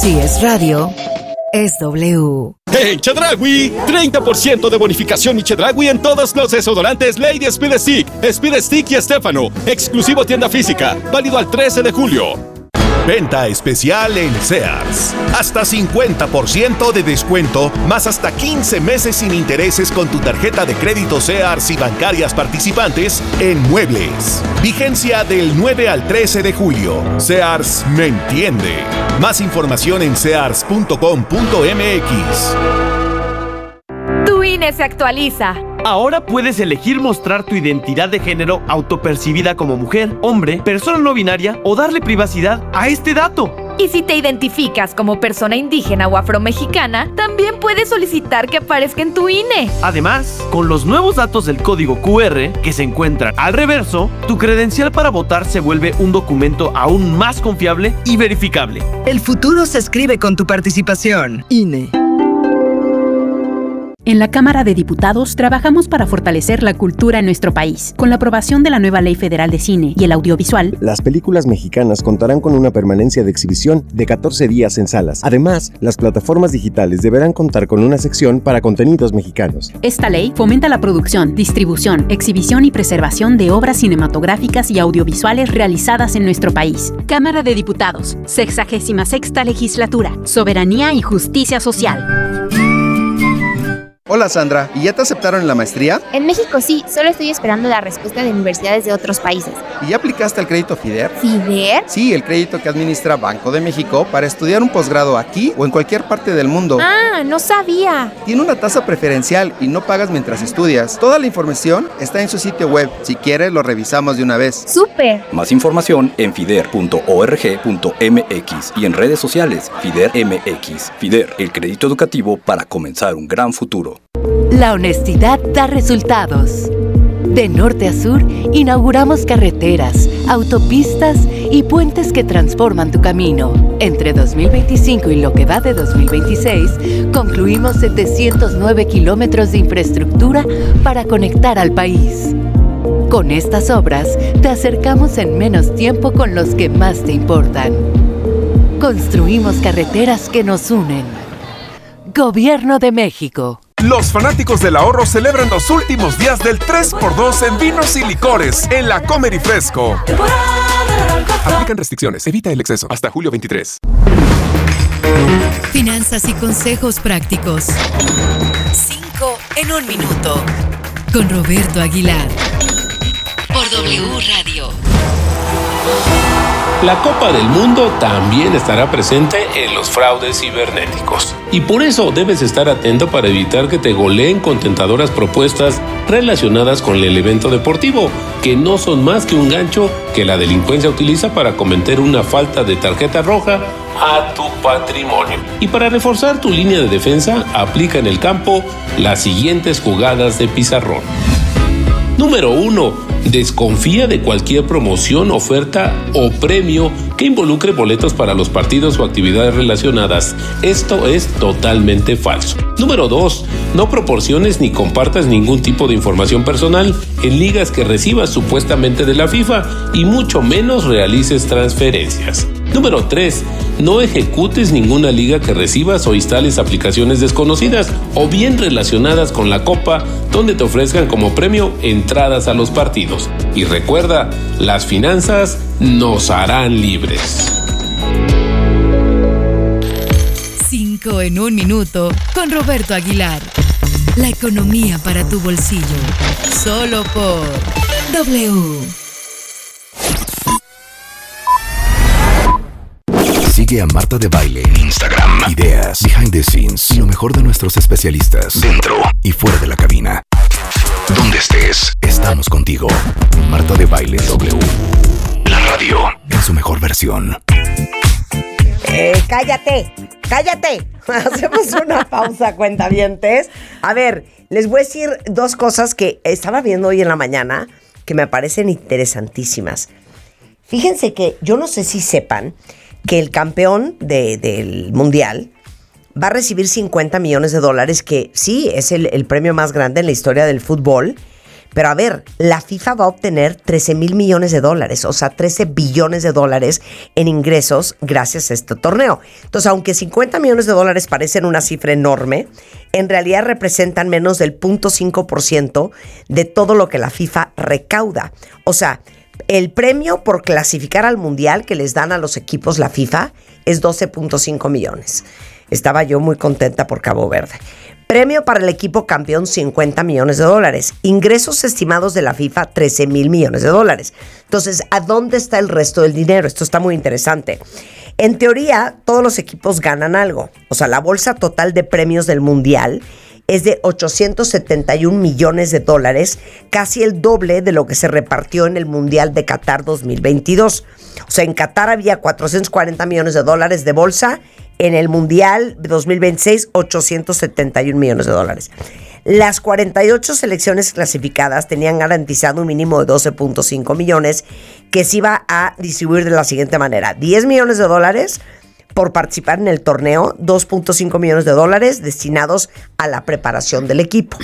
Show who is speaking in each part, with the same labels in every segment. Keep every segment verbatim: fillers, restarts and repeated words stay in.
Speaker 1: Si es radio, es W.
Speaker 2: ¡Hey, Chedraui! treinta por ciento de bonificación y Chedraui en todos los desodorantes Lady Speed Stick, Speed Stick y Estefano. Exclusivo tienda física. Válido al trece de julio.
Speaker 3: Venta especial en Sears. Hasta cincuenta por ciento de descuento, más hasta quince meses sin intereses con tu tarjeta de crédito Sears y bancarias participantes en muebles. Vigencia del nueve al trece de julio. Sears me entiende. Más información en sears punto com punto m x.
Speaker 4: Tu I N E se actualiza.
Speaker 5: Ahora puedes elegir mostrar tu identidad de género autopercibida como mujer, hombre, persona no binaria o darle privacidad a este dato.
Speaker 4: Y si te identificas como persona indígena o afromexicana, también puedes solicitar que aparezca en tu I N E.
Speaker 5: Además, con los nuevos datos del código Q R que se encuentran al reverso, tu credencial para votar se vuelve un documento aún más confiable y verificable.
Speaker 1: El futuro se escribe con tu participación. I N E.
Speaker 6: En la Cámara de Diputados trabajamos para fortalecer la cultura en nuestro país. Con la aprobación de la nueva Ley Federal de Cine y el Audiovisual,
Speaker 7: las películas mexicanas contarán con una permanencia de exhibición de catorce días en salas. Además, las plataformas digitales deberán contar con una sección para contenidos mexicanos.
Speaker 6: Esta ley fomenta la producción, distribución, exhibición y preservación de obras cinematográficas y audiovisuales realizadas en nuestro país. Cámara de Diputados, sexagésima sexta Legislatura, Soberanía y Justicia Social.
Speaker 8: Hola Sandra, ¿y ya te aceptaron en la maestría?
Speaker 9: En México sí, solo estoy esperando la respuesta de universidades de otros países.
Speaker 8: ¿Y ya aplicaste al crédito FIDER?
Speaker 9: ¿FIDER?
Speaker 8: Sí, el crédito que administra Banco de México para estudiar un posgrado aquí o en cualquier parte del mundo.
Speaker 9: Ah, no sabía.
Speaker 8: Tiene una tasa preferencial y no pagas mientras estudias. Toda la información está en su sitio web. Si quieres, lo revisamos de una vez.
Speaker 9: ¡Súper!
Speaker 10: Más información en fider punto org punto m x y en redes sociales FIDER M X. FIDER, el crédito educativo para comenzar un gran futuro.
Speaker 1: La honestidad da resultados. De norte a sur, inauguramos carreteras, autopistas y puentes que transforman tu camino. Entre dos mil veinticinco y lo que va de dos mil veintiséis, concluimos setecientos nueve kilómetros de infraestructura para conectar al país. Con estas obras, te acercamos en menos tiempo con los que más te importan. Construimos carreteras que nos unen. Gobierno de México.
Speaker 11: Los fanáticos del ahorro celebran los últimos días del tres por dos en vinos y licores en la Comer y Fresco. Aplican restricciones, evita el exceso. Hasta julio veintitrés.
Speaker 12: Finanzas y consejos prácticos. Cinco en un minuto. Con Roberto Aguilar. Por W Radio.
Speaker 13: La Copa del Mundo también estará presente en los fraudes cibernéticos. Y por eso debes estar atento para evitar que te goleen con tentadoras propuestas relacionadas con el evento deportivo, que no son más que un gancho que la delincuencia utiliza para cometer una falta de tarjeta roja a tu patrimonio. Y para reforzar tu línea de defensa, aplica en el campo las siguientes jugadas de pizarrón. Número uno. Desconfía de cualquier promoción, oferta o premio que involucre boletos para los partidos o actividades relacionadas. Esto es totalmente falso. Número dos. No proporciones ni compartas ningún tipo de información personal en ligas que recibas supuestamente de la FIFA y mucho menos realices transferencias. Número tres. No ejecutes ninguna liga que recibas o instales aplicaciones desconocidas o bien relacionadas con la Copa donde te ofrezcan como premio entradas a los partidos. Y recuerda, las finanzas nos harán libres.
Speaker 12: Cinco en un minuto con Roberto Aguilar. La economía para tu bolsillo. Solo por W.
Speaker 14: Sigue a Marta de Baile en Instagram. Ideas, behind the scenes y lo mejor de nuestros especialistas dentro y fuera de la cabina. Donde estés, estamos contigo. Marta de Baile W. La radio en su mejor versión.
Speaker 15: Eh, cállate, cállate. Hacemos una pausa, cuentavientes. A ver, les voy a decir dos cosas que estaba viendo hoy en la mañana que me parecen interesantísimas. Fíjense que yo no sé si sepan que el campeón de, del mundial va a recibir cincuenta millones de dólares, que sí, es el, el premio más grande en la historia del fútbol, Pero a ver, la FIFA va a obtener trece mil millones de dólares, o sea, trece billones de dólares en ingresos gracias a este torneo. Entonces, aunque cincuenta millones de dólares parecen una cifra enorme, en realidad representan menos del cero punto cinco por ciento de todo lo que la FIFA recauda. O sea, el premio por clasificar al Mundial que les dan a los equipos la FIFA es doce punto cinco millones. Estaba yo muy contenta por Cabo Verde. Premio para el equipo campeón, cincuenta millones de dólares. Ingresos estimados de la FIFA, trece mil millones de dólares. Entonces, ¿a dónde está el resto del dinero? Esto está muy interesante. En teoría, todos los equipos ganan algo. O sea, la bolsa total de premios del Mundial es de ochocientos setenta y un millones de dólares, casi el doble de lo que se repartió en el Mundial de Qatar dos mil veintidós. O sea, en Qatar había cuatrocientos cuarenta millones de dólares de bolsa, en el Mundial dos mil veintiséis, ochocientos setenta y un millones de dólares. Las cuarenta y ocho selecciones clasificadas tenían garantizado un mínimo de doce punto cinco millones, que se iba a distribuir de la siguiente manera: diez millones de dólares por participar en el torneo, dos punto cinco millones de dólares destinados a la preparación del equipo.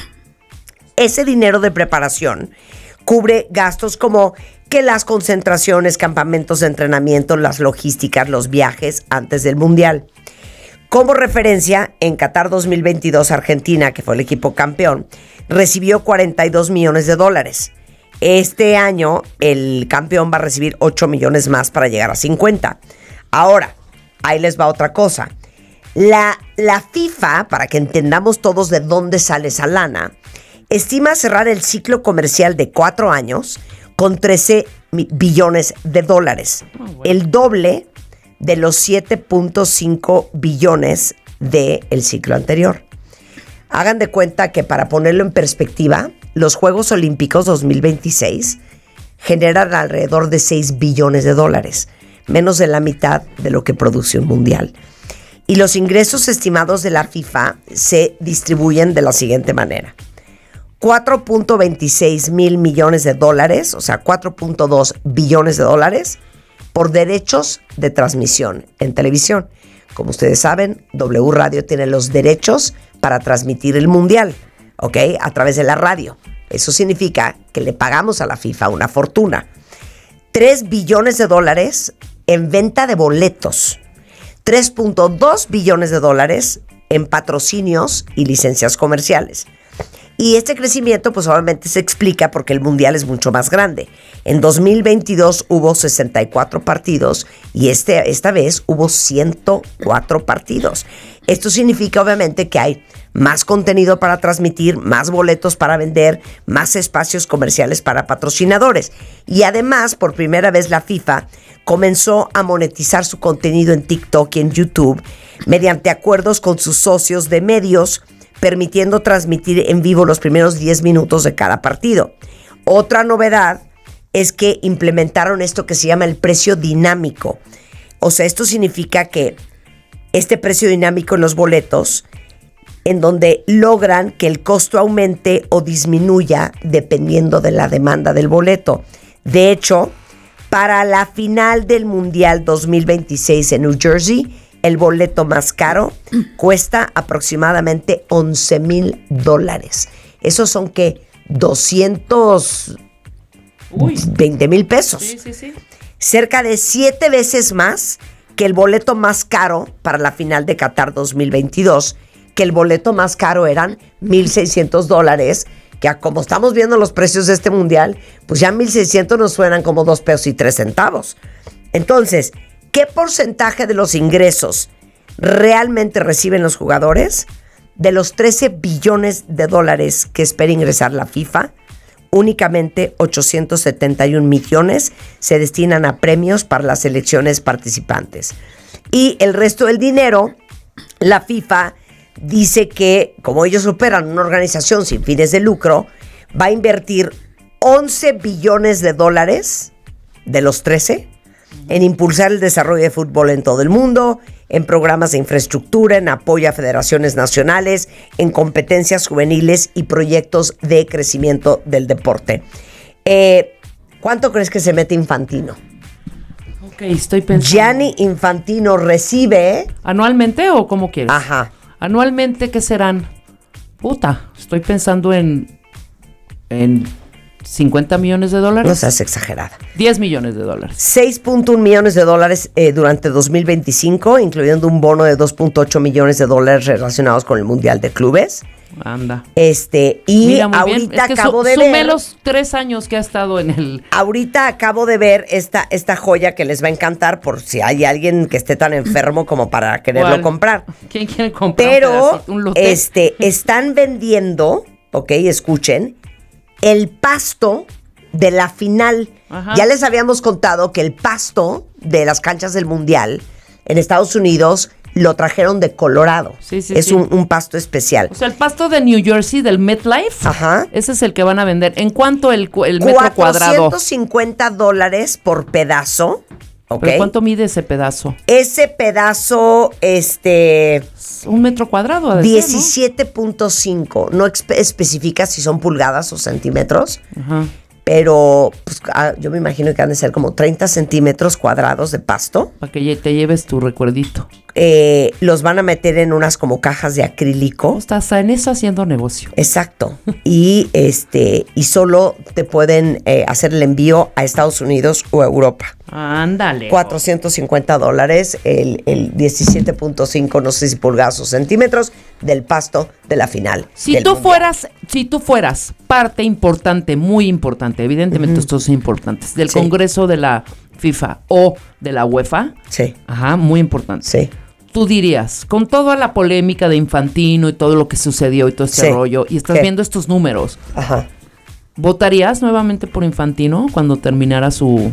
Speaker 15: Ese dinero de preparación cubre gastos como que las concentraciones, campamentos de entrenamiento, las logísticas, los viajes antes del Mundial. Como referencia, en Qatar dos mil veintidós, Argentina, que fue el equipo campeón, recibió cuarenta y dos millones de dólares. Este año, el campeón va a recibir ocho millones más para llegar a cincuenta. Ahora, ahí les va otra cosa. La, la FIFA, para que entendamos todos de dónde sale esa lana, estima cerrar el ciclo comercial de cuatro años con trece billones de dólares. Oh, bueno. El doble de los siete punto cinco billones del ciclo anterior. Hagan de cuenta que, para ponerlo en perspectiva, los Juegos Olímpicos dos mil veintiséis generan alrededor de seis billones de dólares, menos de la mitad de lo que produce un mundial. Y los ingresos estimados de la FIFA se distribuyen de la siguiente manera: cuatro punto veintiséis mil millones de dólares, o sea, cuatro punto dos billones de dólares, por derechos de transmisión en televisión. Como ustedes saben, W Radio tiene los derechos para transmitir el Mundial, ¿ok? A través de la radio. Eso significa que le pagamos a la FIFA una fortuna. tres billones de dólares en venta de boletos. tres punto dos billones de dólares en patrocinios y licencias comerciales. Y este crecimiento, pues obviamente se explica porque el Mundial es mucho más grande. En dos mil veintidós hubo sesenta y cuatro partidos y este, esta vez hubo ciento cuatro partidos. Esto significa obviamente que hay más contenido para transmitir, más boletos para vender, más espacios comerciales para patrocinadores. Y además, por primera vez la FIFA comenzó a monetizar su contenido en TikTok y en YouTube mediante acuerdos con sus socios de medios, permitiendo transmitir en vivo los primeros diez minutos de cada partido. Otra novedad es que implementaron esto que se llama el precio dinámico. O sea, esto significa que este precio dinámico en los boletos, en donde logran que el costo aumente o disminuya dependiendo de la demanda del boleto. De hecho, para la final del Mundial dos mil veintiséis en New Jersey, el boleto más caro cuesta aproximadamente once mil dólares. Esos son, ¿qué? doscientos veinte mil pesos.
Speaker 16: Sí, sí, sí.
Speaker 15: Cerca de siete veces más que el boleto más caro para la final de Qatar dos mil veintidós, que el boleto más caro eran mil seiscientos dólares, que como estamos viendo los precios de este mundial, pues ya mil seiscientos nos suenan como dos pesos y tres centavos. Entonces, ¿qué porcentaje de los ingresos realmente reciben los jugadores? De los trece billones de dólares que espera ingresar la FIFA, únicamente ochocientos setenta y un millones se destinan a premios para las selecciones participantes. Y el resto del dinero, la FIFA dice que, como ellos operan una organización sin fines de lucro, va a invertir once billones de dólares de los trece en impulsar el desarrollo de fútbol en todo el mundo, en programas de infraestructura, en apoyo a federaciones nacionales, en competencias juveniles y proyectos de crecimiento del deporte. Eh, ¿Cuánto crees que se mete Infantino?
Speaker 16: Ok, estoy pensando.
Speaker 15: Gianni Infantino recibe...
Speaker 16: ¿Anualmente o cómo quieres?
Speaker 15: Ajá.
Speaker 16: Anualmente, ¿qué serán? Puta, estoy pensando en... en cincuenta millones de dólares.
Speaker 15: No seas exagerada.
Speaker 16: diez millones de dólares.
Speaker 15: seis punto uno millones de dólares eh, durante dos mil veinticinco, incluyendo un bono de dos punto ocho millones de dólares relacionados con el Mundial de Clubes.
Speaker 16: Anda.
Speaker 15: Este, y
Speaker 16: Mira, muy
Speaker 15: ahorita
Speaker 16: bien. Es que
Speaker 15: acabo
Speaker 16: su,
Speaker 15: de
Speaker 16: sume
Speaker 15: ver.
Speaker 16: los tres años que ha estado en el.
Speaker 15: Ahorita acabo de ver esta, esta joya que les va a encantar por si hay alguien que esté tan enfermo como para quererlo
Speaker 16: ¿Cuál?
Speaker 15: comprar.
Speaker 16: ¿Quién quiere comprar?
Speaker 15: Pero,
Speaker 16: un pedacito, un lote?
Speaker 15: este, están vendiendo, ok, escuchen, el pasto de la final.
Speaker 16: Ajá.
Speaker 15: Ya les habíamos contado que el pasto de las canchas del Mundial en Estados Unidos lo trajeron de Colorado.
Speaker 16: Sí, sí,
Speaker 15: es
Speaker 16: sí.
Speaker 15: Un, un pasto especial.
Speaker 16: O sea, el pasto de New Jersey, del MetLife,
Speaker 15: Ajá.
Speaker 16: ese es el que van a vender. ¿En cuánto el, cu- el metro cuadrado?
Speaker 15: cuatrocientos cincuenta dólares por pedazo. ¿Ok?
Speaker 16: ¿Pero cuánto mide ese pedazo?
Speaker 15: Ese pedazo, este...
Speaker 16: Un metro cuadrado. ha de ser, ¿no?
Speaker 15: diecisiete punto cinco. No espe- especifica si son pulgadas o centímetros.
Speaker 16: Ajá.
Speaker 15: Pero pues, ah, yo me imagino que han de ser como treinta centímetros cuadrados de pasto.
Speaker 16: Para que te lleves tu recuerdito.
Speaker 15: Eh, los van a meter en unas como cajas de acrílico.
Speaker 16: Estás en eso haciendo negocio.
Speaker 15: Exacto. Y este y solo te pueden eh, hacer el envío a Estados Unidos o a Europa.
Speaker 16: Ándale.
Speaker 15: cuatrocientos cincuenta dólares, el, el diecisiete punto cinco, no sé si pulgadas o centímetros, del pasto de la final.
Speaker 16: Si
Speaker 15: del
Speaker 16: tú
Speaker 15: mundial.
Speaker 16: fueras, si tú fueras parte importante, muy importante, evidentemente
Speaker 15: Ujú.
Speaker 16: estos son importantes, del
Speaker 15: Sí.
Speaker 16: Congreso de la FIFA o de la UEFA,
Speaker 15: sí.
Speaker 16: Ajá, muy importante.
Speaker 15: Sí.
Speaker 16: Tú dirías, con toda la polémica de Infantino y todo lo que sucedió y todo este
Speaker 15: Sí.
Speaker 16: rollo, y estás
Speaker 15: ¿Qué?
Speaker 16: viendo estos números,
Speaker 15: Ajá.
Speaker 16: ¿votarías nuevamente por Infantino cuando terminara su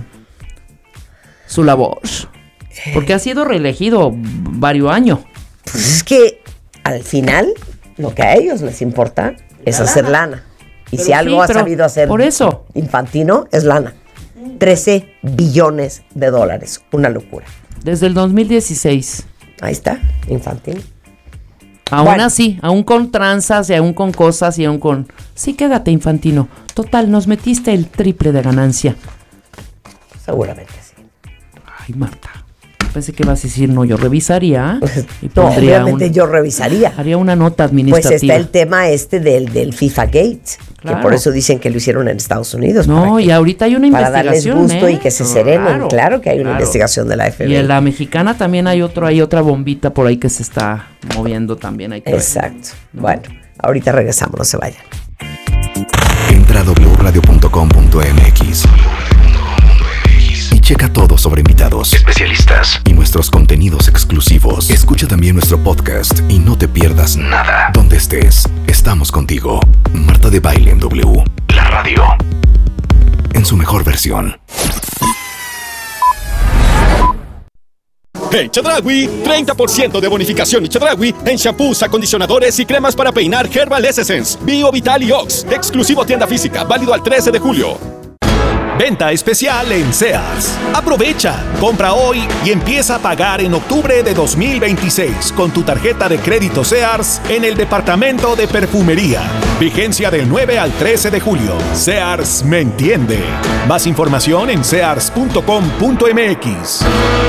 Speaker 16: su labor? Porque ha sido reelegido varios años.
Speaker 15: Pues es que al final lo que a ellos les importa es hacer lana. Y
Speaker 16: Pero
Speaker 15: si algo
Speaker 16: sí,
Speaker 15: ha
Speaker 16: pero
Speaker 15: sabido hacer
Speaker 16: por eso.
Speaker 15: Infantino es lana. trece billones de dólares. Una locura.
Speaker 16: Desde el dos mil dieciséis.
Speaker 15: Ahí está, Infantino.
Speaker 16: Aún
Speaker 15: Bueno.
Speaker 16: así, aún con tranzas y aún con cosas y aún con... Sí, quédate, Infantino. Total, nos metiste el triple de ganancia.
Speaker 15: Seguramente sí.
Speaker 16: Ay, Marta. Pensé que ibas a decir, no, yo revisaría y
Speaker 15: No,
Speaker 16: pondría
Speaker 15: obviamente
Speaker 16: un-
Speaker 15: yo revisaría.
Speaker 16: haría una nota
Speaker 15: Pues
Speaker 16: administrativa.
Speaker 15: está el tema este del, del FIFA Gate,
Speaker 16: Claro.
Speaker 15: que por eso dicen que lo hicieron en Estados Unidos.
Speaker 16: No,
Speaker 15: para
Speaker 16: y
Speaker 15: que-
Speaker 16: ahorita hay una
Speaker 15: para darles
Speaker 16: investigación,
Speaker 15: gusto
Speaker 16: ¿eh?
Speaker 15: y que se serenen. Claro, que hay una
Speaker 16: claro.
Speaker 15: investigación de la F B I.
Speaker 16: Y en la mexicana también hay otro, hay otra bombita por ahí que se está moviendo también. Hay que ver.
Speaker 15: Exacto. Bueno, ahorita regresamos, no se vayan.
Speaker 14: Entra a doble u radio punto com punto m x y checa todo sobre invitados, especialistas y nuestros contenidos exclusivos. Escucha también nuestro podcast y no te pierdas nada. Donde estés, estamos contigo. Marta de Baile en W, la radio, en su mejor versión.
Speaker 2: En Chedraui, treinta por ciento de bonificación y Chedraui en shampoos, acondicionadores y cremas para peinar Herbal Essence, Bio Vital y Ox. Exclusivo tienda física, válido al trece de julio.
Speaker 3: Venta especial en Sears. Aprovecha, compra hoy y empieza a pagar en octubre de dos mil veintiséis con tu tarjeta de crédito Sears en el departamento de perfumería. Vigencia del nueve al trece de julio. Sears me entiende. Más información en sears punto com punto m x.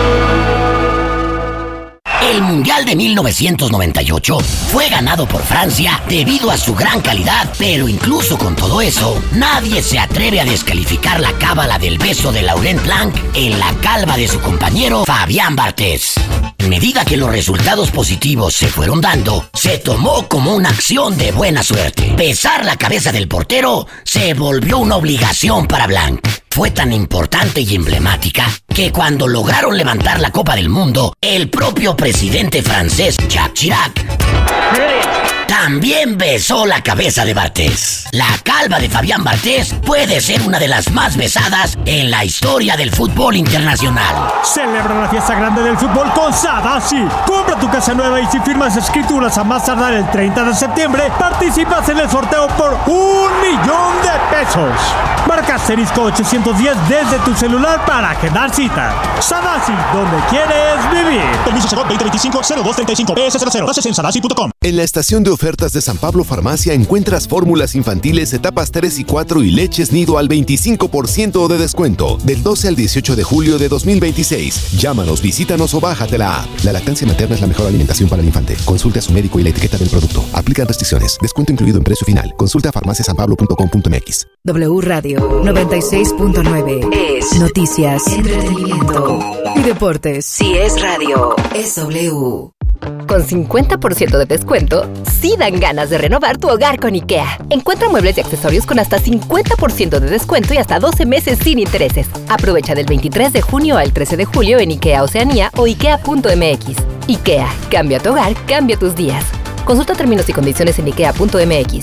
Speaker 17: El Mundial de mil novecientos noventa y ocho fue ganado por Francia debido a su gran calidad, pero incluso con todo eso, nadie se atreve a descalificar la cábala del beso de Laurent Blanc en la calva de su compañero Fabián Barthez. En medida que los resultados positivos se fueron dando, se tomó como una acción de buena suerte. Besar la cabeza del portero se volvió una obligación para Blanc. Fue tan importante y emblemática que cuando lograron levantar la Copa del Mundo, el propio presidente francés Jacques Chirac también besó la cabeza de Barthez. La calva de Fabián Barthez puede ser una de las más besadas en la historia del fútbol internacional.
Speaker 18: Celebra la fiesta grande del fútbol con Sadasi. Compra tu casa nueva y si firmas escrituras a más tardar el treinta de septiembre, participas en el sorteo por un millón de pesos. Marca asterisco ochocientos diez desde tu celular para agendar cita. Sadasi, donde quieres vivir.
Speaker 19: Permiso cero veinte veinticinco cero dos treinta y cinco P S cero cero. Bases en sadasi punto com.
Speaker 20: En la estación de ofertas
Speaker 14: ofertas de San Pablo Farmacia encuentras fórmulas infantiles etapas tres y cuatro y leches nido al veinticinco por ciento de descuento del doce al dieciocho de julio de dos mil veintiséis. Llámanos, visítanos o bájate la app. La lactancia materna es la mejor alimentación para el infante. Consulte a su médico y la etiqueta del producto. Aplican restricciones. Descuento incluido en precio final. Consulta farmacia san pablo punto com punto m x.
Speaker 12: W Radio noventa y seis punto nueve es noticias, entretenimiento y deportes. Si es radio, es W.
Speaker 19: Con cincuenta por ciento de descuento, sí dan ganas de renovar tu hogar con IKEA. Encuentra muebles y accesorios con hasta cincuenta por ciento de descuento y hasta doce meses sin intereses. Aprovecha del veintitrés de junio al trece de julio en IKEA Oceanía o ikea punto m x. IKEA, cambia tu hogar, cambia tus días. Consulta términos y condiciones en ikea punto m x.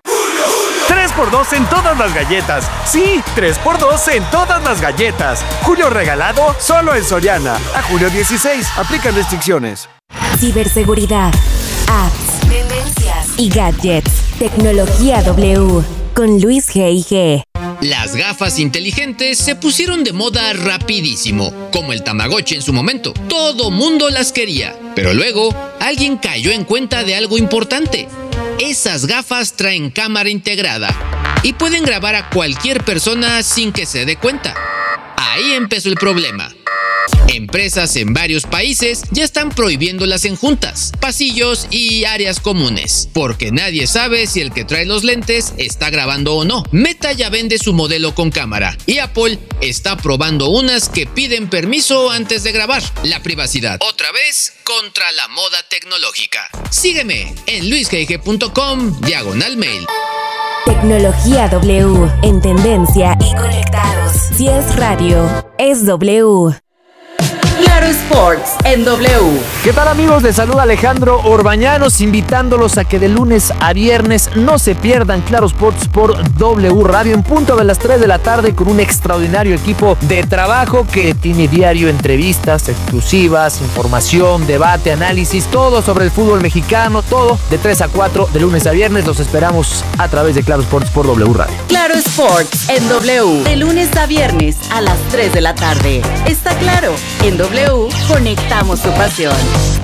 Speaker 20: tres por dos en todas las galletas. Sí, tres por dos en todas las galletas. Julio regalado solo en Soriana. A julio dieciséis. Aplican restricciones.
Speaker 21: Ciberseguridad, apps, tendencias y gadgets. Tecnología W con Luis G I G.
Speaker 22: Las gafas inteligentes se pusieron de moda rapidísimo, como el Tamagotchi en su momento. Todo mundo las quería, pero luego alguien cayó en cuenta de algo importante. Esas gafas traen cámara integrada y pueden grabar a cualquier persona sin que se dé cuenta. Ahí empezó el problema. Empresas en varios países ya están prohibiéndolas en juntas, pasillos y áreas comunes, porque nadie sabe si el que trae los lentes está grabando o no. Meta ya vende su modelo con cámara y Apple está probando unas que piden permiso antes de grabar. La privacidad, otra vez, contra la moda tecnológica. Sígueme en luis g i g punto com diagonal mail.
Speaker 21: Tecnología W en tendencia y conectados. Si es radio, es W.
Speaker 23: Claro Sports en W.
Speaker 24: ¿Qué tal, amigos? Les saluda Alejandro Orbañanos, invitándolos a que de lunes a viernes no se pierdan Claro Sports por W Radio en punto de las tres de la tarde con un extraordinario equipo de trabajo que tiene diario entrevistas exclusivas, información, debate, análisis, todo sobre el fútbol mexicano, todo de tres a cuatro de lunes a viernes. Los esperamos a través de Claro Sports por W Radio.
Speaker 23: Claro Sports en W de lunes a viernes a las tres de la tarde. Está claro, en W conectamos tu pasión.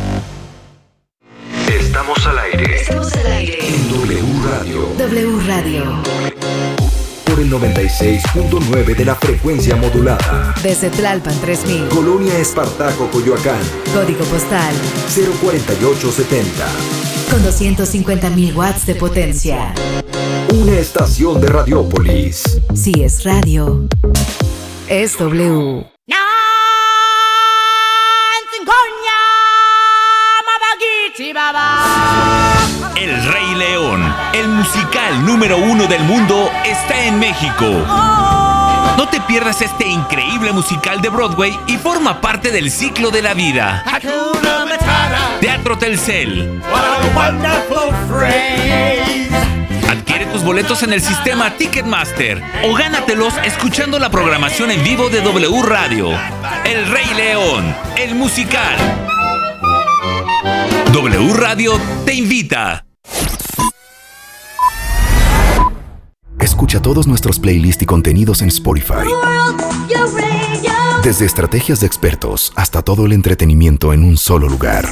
Speaker 14: Estamos al aire.
Speaker 12: Estamos al aire.
Speaker 14: En W Radio.
Speaker 12: W Radio.
Speaker 14: Por el noventa y seis punto nueve de la frecuencia modulada.
Speaker 12: Desde Tlalpan tres mil.
Speaker 14: Colonia Espartaco, Coyoacán.
Speaker 12: Código postal
Speaker 14: cero cuarenta y ocho setenta.
Speaker 12: Con doscientos cincuenta mil watts de potencia.
Speaker 14: Una estación de Radiópolis.
Speaker 12: Si es radio, es W.
Speaker 25: El Rey León, el musical número uno del mundo, está en México. No te pierdas este increíble musical de Broadway y forma parte del ciclo de la vida. Teatro Telcel. Adquiere tus boletos en el sistema Ticketmaster o gánatelos escuchando la programación en vivo de W Radio. El Rey León, el musical. W Radio te invita.
Speaker 14: Escucha todos nuestros playlists y contenidos en Spotify. Desde estrategias de expertos hasta todo el entretenimiento en un solo lugar.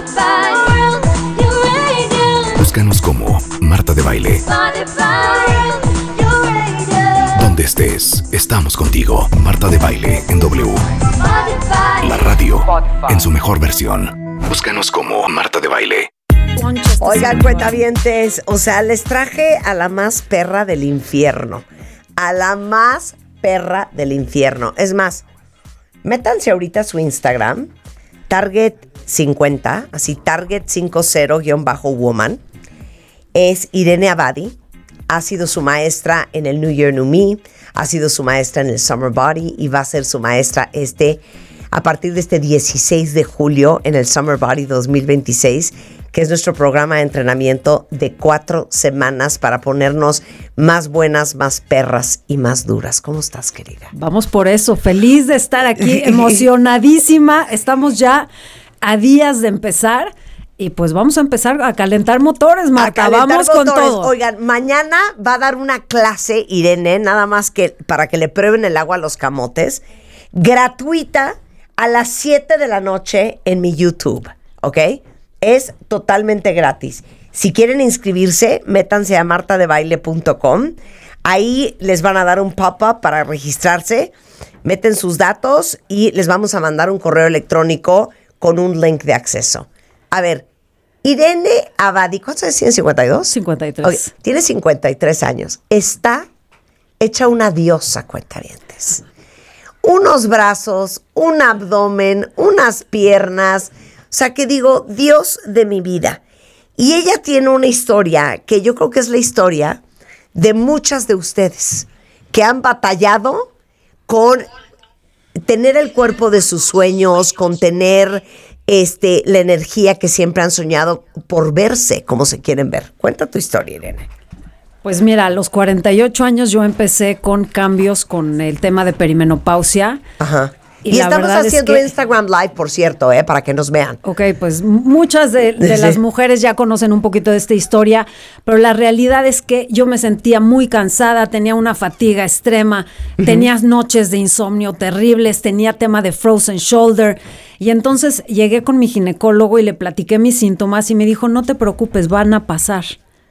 Speaker 14: Búscanos como Marta de Baile. Donde estés, estamos contigo. Marta de Baile en W. La radio en su mejor versión. Búscanos como Marta de Baile.
Speaker 15: Oigan, cuentavientes, o sea, les traje a la más perra del infierno. A la más perra del infierno. Es más, métanse ahorita a su Instagram, Target cincuenta, así Target cincuenta woman. Es Irene Abadi. Ha sido su maestra en el New Year New Me, ha sido su maestra en el Summer Body y va a ser su maestra este a partir de este dieciséis de julio en el Summer Body dos mil veintiséis, que es nuestro programa de entrenamiento de cuatro semanas para ponernos más buenas, más perras y más duras. ¿Cómo estás, querida?
Speaker 26: Vamos por eso, feliz de estar aquí, emocionadísima. Estamos ya a días de empezar y pues vamos a empezar a calentar motores, Marta. Vamos con
Speaker 15: motores.
Speaker 26: todo.
Speaker 15: Oigan, mañana va a dar una clase, Irene, nada más que para que le prueben el agua a los camotes, gratuita, a las siete de la noche en mi YouTube, ¿ok? Es totalmente gratis. Si quieren inscribirse, métanse a marta de baile punto com. Ahí les van a dar un pop-up para registrarse. Meten sus datos y les vamos a mandar un correo electrónico con un link de acceso. A ver, Irene Abadi, ¿cuántos años tiene? ¿cincuenta y dos?
Speaker 26: cincuenta y tres.
Speaker 15: Okay, tiene cincuenta y tres años. Está hecha una diosa, cuentavientes. Unos brazos, un abdomen, unas piernas. O sea, que digo, Dios de mi vida. Y ella tiene una historia que yo creo que es la historia de muchas de ustedes que han batallado con tener el cuerpo de sus sueños, con tener este, la energía que siempre han soñado por verse como se quieren ver. Cuenta tu historia, Irene.
Speaker 26: Pues mira, a los cuarenta y ocho años yo empecé con cambios con el tema de perimenopausia.
Speaker 15: Ajá. Y, y estamos haciendo es que, Instagram Live, por cierto, eh, para que nos vean.
Speaker 26: Ok, pues muchas de, de
Speaker 15: Sí.
Speaker 26: las mujeres ya conocen un poquito de esta historia, pero la realidad es que yo me sentía muy cansada, tenía una fatiga extrema, uh-huh. tenía noches de insomnio terribles, tenía tema de frozen shoulder, y entonces llegué con mi ginecólogo y le platiqué mis síntomas y me dijo, no te preocupes, van a pasar.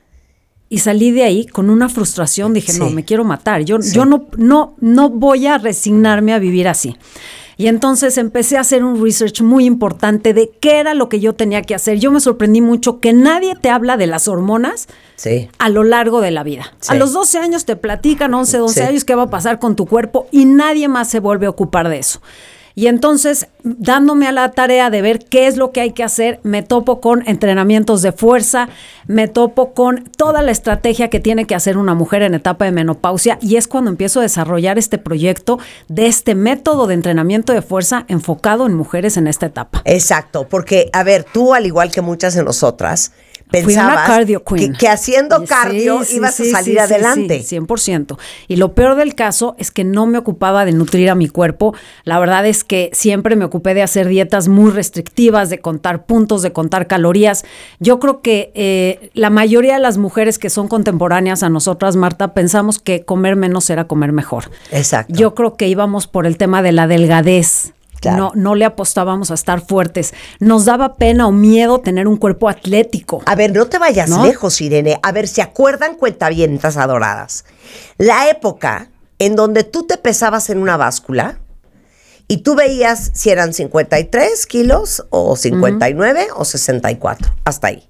Speaker 26: Y salí de ahí con una frustración, dije, sí. no, me quiero matar, yo, sí. yo no, no, no voy a resignarme a vivir así. Y entonces empecé a hacer un research muy importante de qué era lo que yo tenía que hacer. Yo me sorprendí mucho que nadie te habla de las hormonas
Speaker 15: sí.
Speaker 26: a lo largo de la vida. Sí. A los doce años te platican, once, doce
Speaker 15: sí.
Speaker 26: años, qué va a pasar con tu cuerpo y nadie más se vuelve a ocupar de eso. Y entonces, dándome a la tarea de ver qué es lo que hay que hacer, me topo con entrenamientos de fuerza, me topo con toda la estrategia que tiene que hacer una mujer en etapa de menopausia, y es cuando empiezo a desarrollar este proyecto de este método de entrenamiento de fuerza enfocado en mujeres en esta etapa.
Speaker 15: Exacto, porque, a ver, tú, al igual que muchas de nosotras, pensabas que, que haciendo cardio
Speaker 26: sí,
Speaker 15: ibas
Speaker 26: sí,
Speaker 15: a salir
Speaker 26: sí,
Speaker 15: adelante.
Speaker 26: Sí, sí, cien por ciento. Y lo peor del caso es que no me ocupaba de nutrir a mi cuerpo. La verdad es que siempre me ocupé de hacer dietas muy restrictivas, de contar puntos, de contar calorías. Yo creo que eh, la mayoría de las mujeres que son contemporáneas a nosotras, Marta, pensamos que comer menos era comer mejor.
Speaker 15: Exacto.
Speaker 26: Yo creo que íbamos por el tema de la delgadez. Claro. No, no le apostábamos a estar fuertes. Nos daba pena o miedo tener un cuerpo atlético.
Speaker 15: A ver, no te vayas ¿no? lejos, Irene. A ver, ¿se acuerdan, cuentavientas adoradas? La época en donde tú te pesabas en una báscula y tú veías si eran cincuenta y tres kilos o cincuenta y nueve uh-huh. o sesenta y cuatro. Hasta ahí.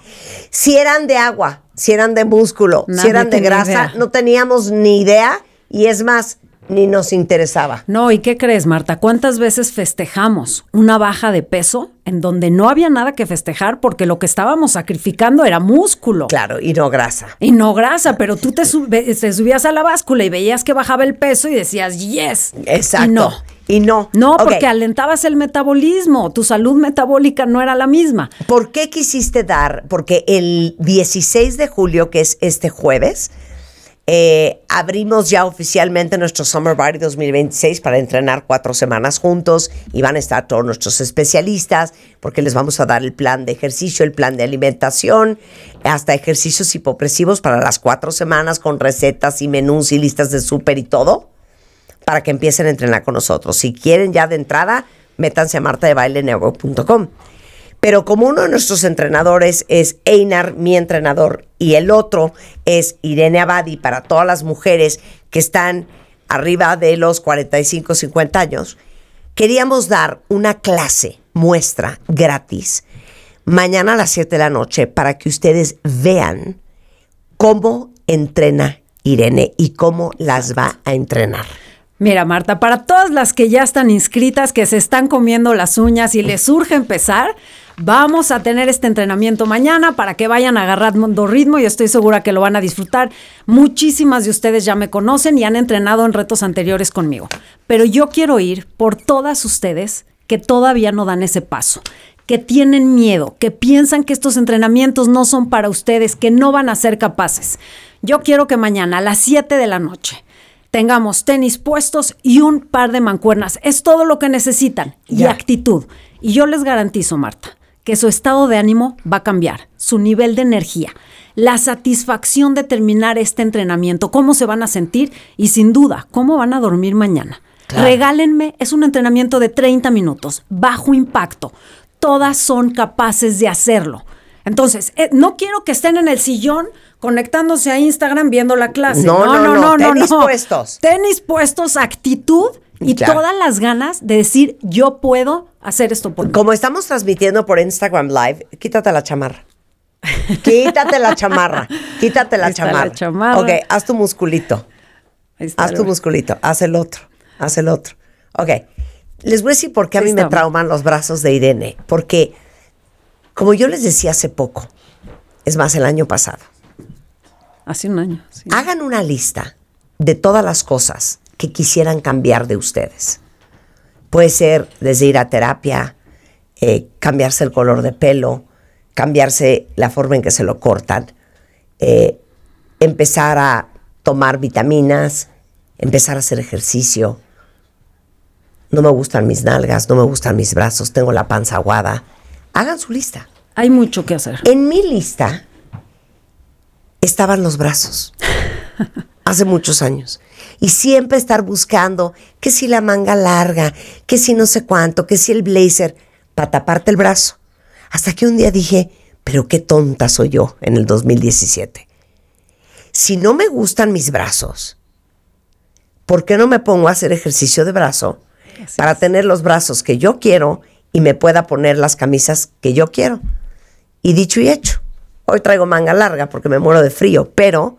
Speaker 15: Si eran de agua, si eran de músculo, Nadie si eran de grasa, idea. No teníamos ni idea. Y es más, ni nos interesaba.
Speaker 26: No, ¿y qué crees, Marta? ¿Cuántas veces festejamos una baja de peso en donde no había nada que festejar porque lo que estábamos sacrificando era músculo?
Speaker 15: Claro, y no grasa.
Speaker 26: Y no grasa, pero tú te, sub- te subías a la báscula y veías que bajaba el peso y decías, yes.
Speaker 15: Exacto.
Speaker 26: Y no.
Speaker 15: Y no.
Speaker 26: No,
Speaker 15: okay.
Speaker 26: porque alentabas el metabolismo. Tu salud metabólica no era la misma.
Speaker 15: ¿Por qué quisiste dar? Porque el dieciséis de julio, que es este jueves, Eh, abrimos ya oficialmente nuestro Summer Body dos mil veintiséis para entrenar cuatro semanas juntos y van a estar todos nuestros especialistas porque les vamos a dar el plan de ejercicio, el plan de alimentación, hasta ejercicios hipopresivos para las cuatro semanas con recetas y menús y listas de súper y todo para que empiecen a entrenar con nosotros. Si quieren ya de entrada, métanse a marta de baile network punto com. Pero como uno de nuestros entrenadores es Einar, mi entrenador, y el otro es Irene Abadi, para todas las mujeres que están arriba de los cuarenta y cinco, cincuenta años, queríamos dar una clase muestra gratis mañana a las siete de la noche para que ustedes vean cómo entrena Irene y cómo las va a entrenar.
Speaker 26: Mira, Marta, para todas las que ya están inscritas, que se están comiendo las uñas y les urge empezar, vamos a tener este entrenamiento mañana para que vayan agarrando ritmo y estoy segura que lo van a disfrutar. Muchísimas de ustedes ya me conocen y han entrenado en retos anteriores conmigo, pero yo quiero ir por todas ustedes que todavía no dan ese paso, que tienen miedo, que piensan que estos entrenamientos no son para ustedes, que no van a ser capaces. Yo quiero que mañana a las siete de la noche tengamos tenis puestos y un par de mancuernas. Es todo lo que necesitan. Y yeah. actitud. Y yo les garantizo, Marta, que su estado de ánimo va a cambiar, su nivel de energía, la satisfacción de terminar este entrenamiento, cómo se van a sentir y sin duda, cómo van a dormir mañana. Claro. Regálenme, es un entrenamiento de treinta minutos, bajo impacto. todas son capaces de hacerlo. Entonces, eh, no quiero que estén en el sillón conectándose a Instagram viendo la clase.
Speaker 15: No, no, no, no, no tenis no. puestos.
Speaker 26: Tenis puestos, actitud y claro. todas las ganas de decir, yo puedo hacer esto por mí.
Speaker 15: Como estamos transmitiendo por Instagram Live, quítate la chamarra. Quítate la chamarra. Quítate la chamarra. la chamarra. Ok, haz tu musculito. Haz tu musculito. Haz el otro. Haz el otro. Ok. Les voy a decir por qué a mí me trauman los brazos de Irene. Porque, como yo les decía hace poco, es más, el año pasado.
Speaker 26: Hace un año, sí.
Speaker 15: Hagan una lista de todas las cosas que quisieran cambiar de ustedes. Puede ser desde ir a terapia, eh, cambiarse el color de pelo, cambiarse la forma en que se lo cortan, eh, empezar a tomar vitaminas, empezar a hacer ejercicio. No me gustan mis nalgas, no me gustan mis brazos, tengo la panza aguada. Hagan su lista.
Speaker 26: Hay mucho que hacer.
Speaker 15: En mi lista estaban los brazos. Hace muchos años. Y siempre estar buscando que si la manga larga, que si no sé cuánto, que si el blazer, para taparte el brazo. Hasta que un día dije, pero qué tonta soy yo en el dos mil diecisiete. Si no me gustan mis brazos, ¿por qué no me pongo a hacer ejercicio de brazo Así para es. tener los brazos que yo quiero y me pueda poner las camisas que yo quiero? Y dicho y hecho. Hoy traigo manga larga porque me muero de frío, pero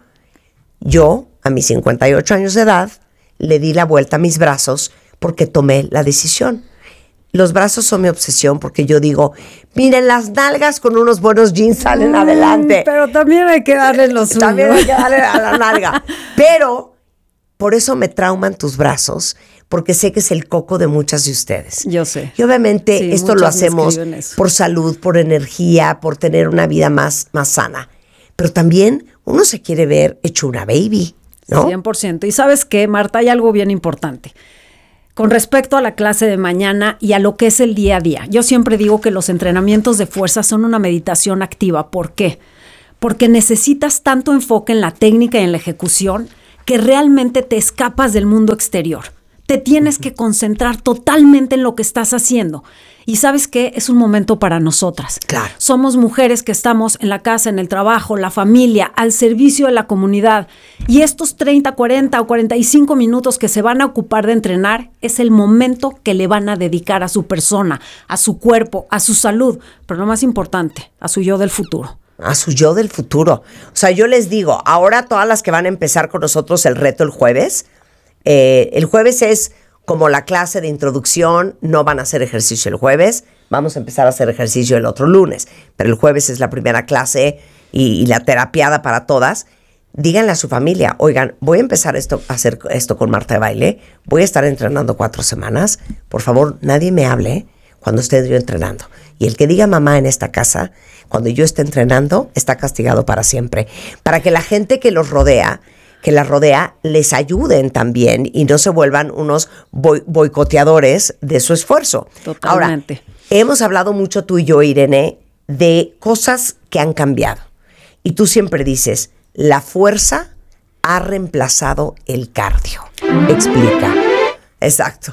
Speaker 15: yo, a mis cincuenta y ocho años de edad, le di la vuelta a mis brazos porque tomé la decisión. Los brazos son mi obsesión porque yo digo, miren, las nalgas con unos buenos jeans salen mm, adelante.
Speaker 26: Pero también hay que darle los suyo.
Speaker 15: También hay que darle a la nalga. Pero por eso me trauman tus brazos, porque sé que es el coco de muchas de ustedes.
Speaker 26: Yo sé.
Speaker 15: Y obviamente sí, esto lo hacemos por salud, por energía, por tener una vida más, más sana. Pero también uno se quiere ver hecho una baby, ¿no?
Speaker 26: cien por ciento. Y ¿sabes qué, Marta? Hay algo bien importante. Con respecto a la clase de mañana y a lo que es el día a día. Yo siempre digo que los entrenamientos de fuerza son una meditación activa. ¿Por qué? Porque necesitas tanto enfoque en la técnica y en la ejecución que realmente te escapas del mundo exterior. Te tienes que concentrar totalmente en lo que estás haciendo. Y ¿sabes qué? Es un momento para nosotras.
Speaker 15: Claro.
Speaker 26: Somos mujeres que estamos en la casa, en el trabajo, la familia, al servicio de la comunidad. Y estos treinta, cuarenta o cuarenta y cinco minutos que se van a ocupar de entrenar es el momento que le van a dedicar a su persona, a su cuerpo, a su salud. Pero lo más importante, a su yo del futuro.
Speaker 15: A su yo del futuro. O sea, yo les digo, ahora todas las que van a empezar con nosotros el reto el jueves, eh, el jueves es como la clase de introducción, no van a hacer ejercicio el jueves, vamos a empezar a hacer ejercicio el otro lunes, pero el jueves es la primera clase y, y la terapiada para todas. Díganle a su familia, oigan, voy a empezar esto, a hacer esto con Marta de Baile, voy a estar entrenando cuatro semanas, por favor, nadie me hable cuando esté yo entrenando. Y el que diga mamá en esta casa, cuando yo esté entrenando, está castigado para siempre. Para que la gente que los rodea, que las rodea, les ayuden también y no se vuelvan unos boy- boicoteadores de su esfuerzo.
Speaker 26: Totalmente.
Speaker 15: Ahora, hemos hablado mucho tú y yo, Irene, de cosas que han cambiado. Y tú siempre dices, la fuerza ha reemplazado el cardio. Explica. Exacto.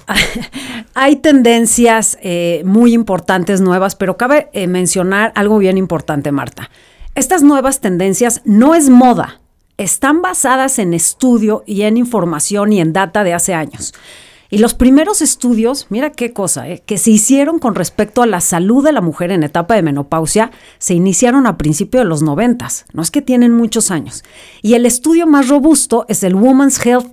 Speaker 26: Hay tendencias eh, muy importantes nuevas, pero cabe eh, mencionar algo bien importante, Marta. Estas nuevas tendencias no es moda, están basadas en estudio y en información y en data de hace años. Y los primeros estudios, mira qué cosa, eh, que se hicieron con respecto a la salud de la mujer en etapa de menopausia, se iniciaron a principios de los noventas. No es que tienen muchos años. Y el estudio más robusto es el Women's Health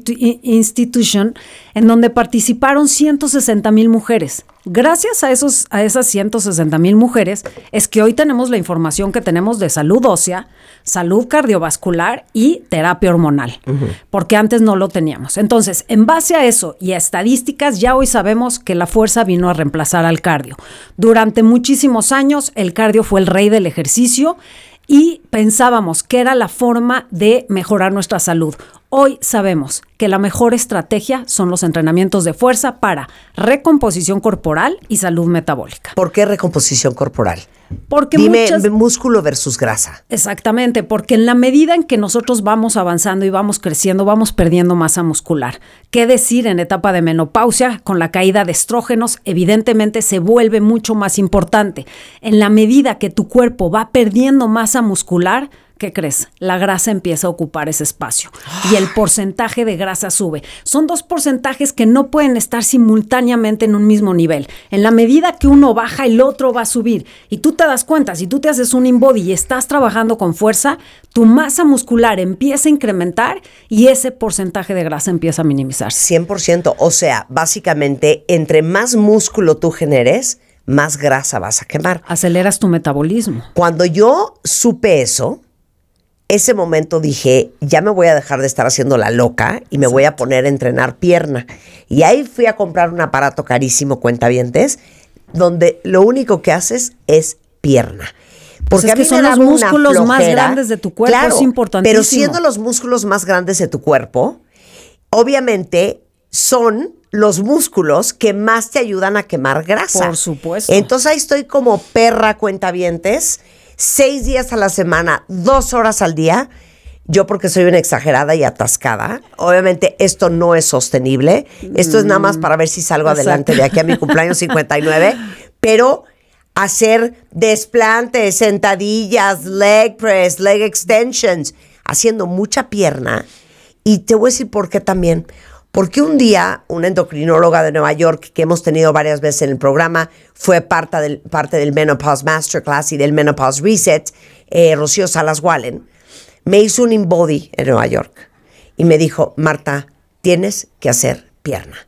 Speaker 26: Institution, en donde participaron ciento sesenta mil mujeres. Gracias a, esos, a esas ciento sesenta mil mujeres es que hoy tenemos la información que tenemos de salud ósea, salud cardiovascular y terapia hormonal, uh-huh. porque antes no lo teníamos. Entonces, en base a eso y a estadísticas, ya hoy sabemos que la fuerza vino a reemplazar al cardio. Durante muchísimos años, el cardio fue el rey del ejercicio y pensábamos que era la forma de mejorar nuestra salud. Hoy sabemos que la mejor estrategia son los entrenamientos de fuerza para recomposición corporal y salud metabólica.
Speaker 15: ¿Por qué recomposición corporal?
Speaker 26: Porque
Speaker 15: Dime
Speaker 26: muchas...
Speaker 15: músculo versus grasa.
Speaker 26: Exactamente, porque en la medida en que nosotros vamos avanzando y vamos creciendo, vamos perdiendo masa muscular. ¿Qué decir en etapa de menopausia? Con la caída de estrógenos, evidentemente se vuelve mucho más importante. En la medida que tu cuerpo va perdiendo masa muscular, ¿qué crees? La grasa empieza a ocupar ese espacio y el porcentaje de grasa sube. Son dos porcentajes que no pueden estar simultáneamente en un mismo nivel. En la medida que uno baja, el otro va a subir. Y tú te das cuenta, si tú te haces un InBody y estás trabajando con fuerza, tu masa muscular empieza a incrementar y ese porcentaje de grasa empieza a minimizarse.
Speaker 15: cien por ciento. O sea, básicamente, entre más músculo tú generes, más grasa vas a quemar.
Speaker 26: Aceleras tu metabolismo.
Speaker 15: Cuando yo supe eso, ese momento dije, ya me voy a dejar de estar haciendo la loca y me Exacto. voy a poner a entrenar pierna. Y ahí fui a comprar un aparato carísimo, cuentavientes, donde lo único que haces es pierna. Porque
Speaker 26: pues es
Speaker 15: a mí
Speaker 26: que son
Speaker 15: me
Speaker 26: los músculos flojera, más grandes de tu cuerpo,
Speaker 15: claro,
Speaker 26: es importantísimo.
Speaker 15: Pero siendo los músculos más grandes de tu cuerpo, obviamente son los músculos que más te ayudan a quemar grasa.
Speaker 26: Por supuesto.
Speaker 15: Entonces ahí estoy como perra, cuentavientes, seis días a la semana, dos horas al día. Yo porque soy una exagerada y atascada. Obviamente esto no es sostenible. Esto mm. es nada más para ver si salgo Exacto. adelante de aquí a mi cumpleaños cincuenta y nueve. Pero hacer desplantes, sentadillas, leg press, leg extensions, haciendo mucha pierna. Y te voy a decir por qué también. Porque un día una endocrinóloga de Nueva York que hemos tenido varias veces en el programa, fue parte del, parte del Menopause Masterclass y del Menopause Reset, eh, Rocío Salas Wallen, me hizo un InBody en Nueva York y me dijo, Marta, tienes que hacer pierna.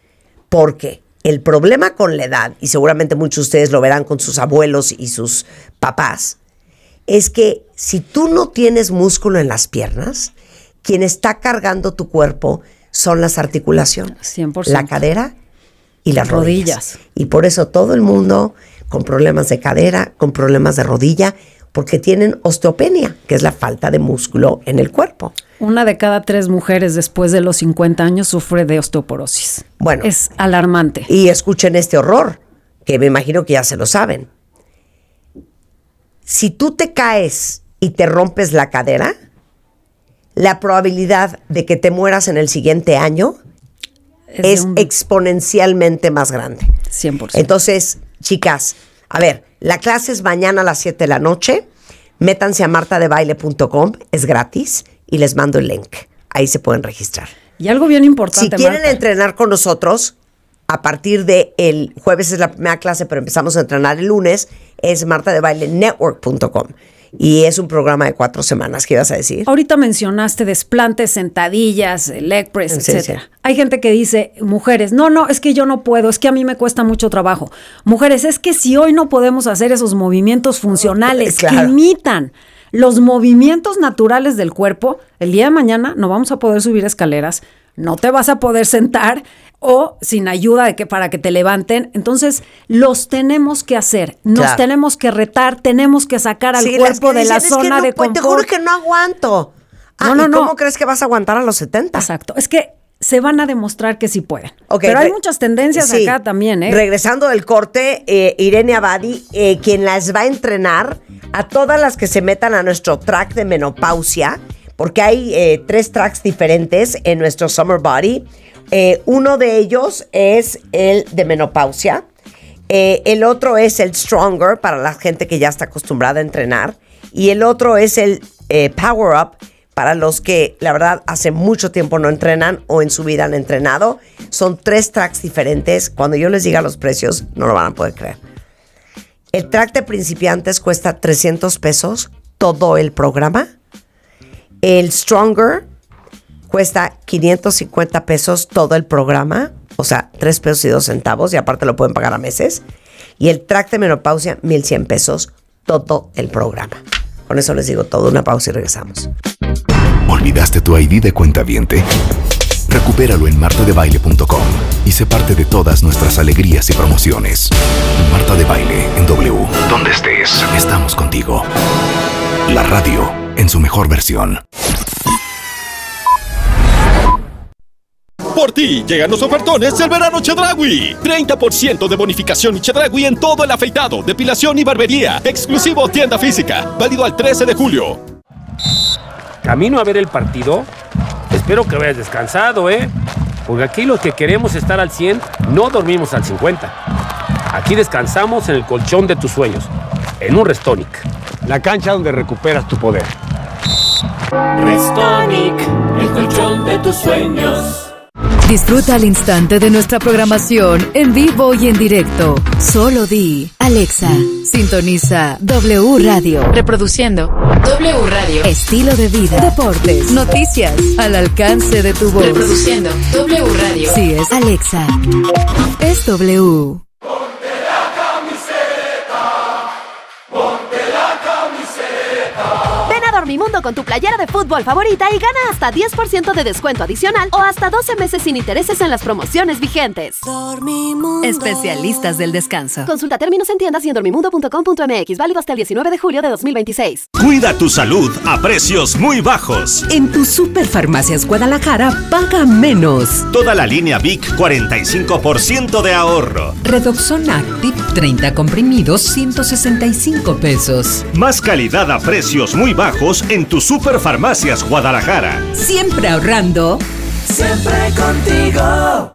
Speaker 15: Porque el problema con la edad, y seguramente muchos de ustedes lo verán con sus abuelos y sus papás, es que si tú no tienes músculo en las piernas, quien está cargando tu cuerpo son las articulaciones,
Speaker 26: cien por ciento.
Speaker 15: La cadera y las rodillas.
Speaker 26: rodillas.
Speaker 15: Y por eso todo el mundo con problemas de cadera, con problemas de rodilla, porque tienen osteopenia, que es la falta de músculo en el cuerpo.
Speaker 26: Una de cada tres mujeres después de los cincuenta años sufre de osteoporosis.
Speaker 15: Bueno.
Speaker 26: Es alarmante.
Speaker 15: Y escuchen este horror, que me imagino que ya se lo saben. Si tú te caes y te rompes la cadera, la probabilidad de que te mueras en el siguiente año es, es un... exponencialmente más grande.
Speaker 26: cien por ciento.
Speaker 15: Entonces, chicas, a ver, la clase es mañana a las siete de la noche. Métanse a marta de baile punto com, es gratis y les mando el link. Ahí se pueden registrar.
Speaker 26: Y algo bien importante,
Speaker 15: si quieren
Speaker 26: Marta.
Speaker 15: entrenar con nosotros, a partir de el jueves es la primera clase, pero empezamos a entrenar el lunes, es marta de baile network punto com. Y es un programa de cuatro semanas. ¿Qué ibas a decir?
Speaker 26: Ahorita mencionaste desplantes, sentadillas, leg press,
Speaker 15: sí,
Speaker 26: etcétera.
Speaker 15: Sí.
Speaker 26: Hay gente que dice, mujeres, no, no, es que yo no puedo, es que a mí me cuesta mucho trabajo. Mujeres, es que si hoy no podemos hacer esos movimientos funcionales claro. que imitan los movimientos naturales del cuerpo, el día de mañana no vamos a poder subir escaleras, no te vas a poder sentar o sin ayuda de que para que te levanten. Entonces, los tenemos que hacer. Nos claro. tenemos que retar, tenemos que sacar al sí, cuerpo de la zona es que no, de confort.
Speaker 15: Te juro que no aguanto. Ah, no, no, ¿y no. ¿Cómo crees que vas a aguantar a los setenta?
Speaker 26: Exacto. Es que se van a demostrar que sí pueden.
Speaker 15: Okay,
Speaker 26: pero hay muchas tendencias sí. acá también, ¿eh?
Speaker 15: Regresando del corte, eh, Irene Abadi, eh, quien las va a entrenar a todas las que se metan a nuestro track de menopausia, porque hay eh, tres tracks diferentes en nuestro Summer Body. Eh, uno de ellos es el de menopausia. Eh, el otro es el Stronger, para la gente que ya está acostumbrada a entrenar. Y el otro es el eh, Power Up, para los que, la verdad, hace mucho tiempo no entrenan o en su vida han entrenado. Son tres tracks diferentes. Cuando yo les diga los precios, no lo van a poder creer. El track de principiantes cuesta trescientos pesos todo el programa. El Stronger cuesta quinientos cincuenta pesos todo el programa, o sea, tres pesos y dos centavos, y aparte lo pueden pagar a meses. Y el track de menopausia, mil cien pesos todo el programa. Con eso les digo todo, una pausa y regresamos.
Speaker 14: ¿Olvidaste tu I D de cuentaviente? Recupéralo en marta de baile punto com y sé parte de todas nuestras alegrías y promociones. Marta de Baile en W. Donde estés, estamos contigo. La radio en su mejor versión.
Speaker 2: Por ti llegan los ofertones del verano Chedraui. treinta por ciento de bonificación y Chedraui en todo el afeitado, depilación y barbería. Exclusivo tienda física. Válido al trece de julio.
Speaker 4: ¿Camino a ver el partido? Espero que vayas descansado, ¿eh? Porque aquí los que queremos estar al cien, no dormimos al cincuenta. Aquí descansamos en el colchón de tus sueños, en un Restonic. La cancha donde recuperas tu poder.
Speaker 5: Restonic, el colchón de tus sueños.
Speaker 12: Disfruta al instante de nuestra programación en vivo y en directo. Solo di, Alexa, sintoniza W Radio. Reproduciendo W Radio. Estilo de vida, deportes, noticias, al alcance de tu voz. Reproduciendo W Radio. Si es Alexa, es W.
Speaker 6: Dormimundo con tu playera de fútbol favorita y gana hasta diez por ciento de descuento adicional o hasta doce meses sin intereses en las promociones vigentes.
Speaker 12: Dormimundo. Especialistas del descanso.
Speaker 6: Consulta términos en tiendas y en dormimundo punto com punto m x. Válido hasta el diecinueve de julio de dos mil veintiséis.
Speaker 7: Cuida tu salud a precios muy bajos.
Speaker 8: En tu Superfarmacias Guadalajara, paga menos.
Speaker 7: Toda la línea Vic, cuarenta y cinco por ciento de ahorro.
Speaker 8: Redoxon Active, treinta comprimidos, ciento sesenta y cinco pesos.
Speaker 7: Más calidad a precios muy bajos en tu Superfarmacias Guadalajara.
Speaker 8: Siempre ahorrando.
Speaker 5: Siempre contigo.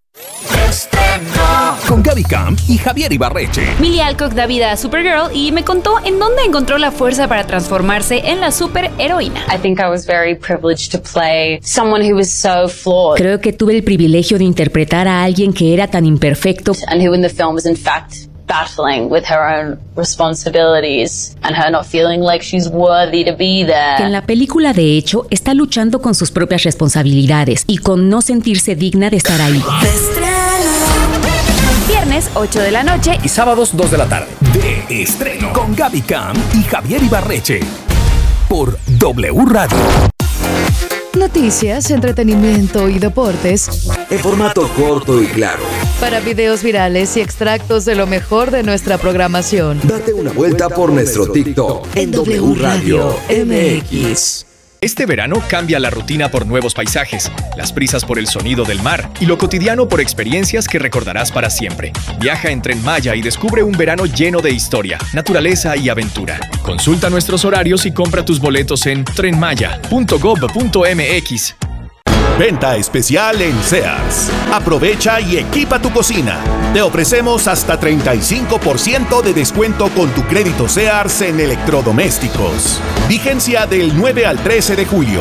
Speaker 14: Con Gaby Camp y Javier Ibarreche.
Speaker 9: Millie Alcock da vida a Supergirl y me contó en dónde encontró la fuerza para transformarse en la superheroína.
Speaker 27: I think I was very privileged to play someone who was so flawed.
Speaker 28: Creo que tuve el privilegio de interpretar a alguien que era tan imperfecto.
Speaker 27: And who in the film was in fact battling with her own responsibilities and her not feeling like she's worthy to be there.
Speaker 28: Que en la película, de hecho, está luchando con sus propias responsabilidades y con no sentirse digna de estar ahí.
Speaker 9: Viernes, ocho de la noche.
Speaker 14: Y sábados, dos de la tarde. De estreno. Con Gaby Camp y Javier Ibarreche. Por W Radio.
Speaker 12: Noticias, entretenimiento y deportes.
Speaker 14: En formato corto y claro.
Speaker 12: Para videos virales y extractos de lo mejor de nuestra programación.
Speaker 14: Date una vuelta por nuestro TikTok en W Radio M X.
Speaker 29: Este verano cambia la rutina por nuevos paisajes, las prisas por el sonido del mar y lo cotidiano por experiencias que recordarás para siempre. Viaja en Tren Maya y descubre un verano lleno de historia, naturaleza y aventura. Consulta nuestros horarios y compra tus boletos en tren maya punto gob punto m x.
Speaker 3: Venta especial en Sears. Aprovecha y equipa tu cocina. Te ofrecemos hasta treinta y cinco por ciento de descuento con tu crédito Sears en electrodomésticos. Vigencia del nueve al trece de julio.